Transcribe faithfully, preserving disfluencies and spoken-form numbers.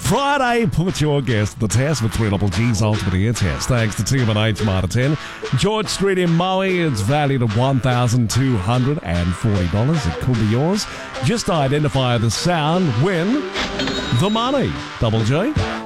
Friday put your guest to the test with three Double G's Ultimate Ear Test. Thanks to Team and H Marta ten. George Street in Maui is valued at one thousand two hundred forty dollars. It could be yours. Just identify the sound, win the money. Double G.